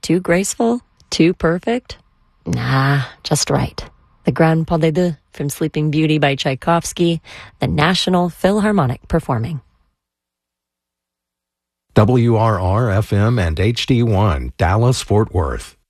Too graceful? Too perfect? Nah, just right. The Grand Pas de Deux from Sleeping Beauty by Tchaikovsky, the National Philharmonic performing. WRR-FM and HD1, Dallas, Fort Worth.